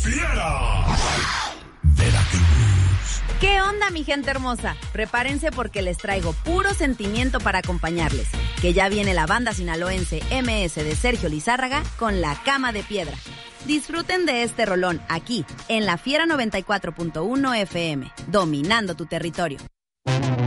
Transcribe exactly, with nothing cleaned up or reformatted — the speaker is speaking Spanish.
Fiera. Veracruz. ¿Qué onda, mi gente hermosa? Prepárense porque les traigo puro sentimiento para acompañarles. Que ya viene la banda sinaloense M S de Sergio Lizárraga con La Cama de Piedra. Disfruten de este rolón aquí, en la Fiera noventa y cuatro punto uno F M, dominando tu territorio.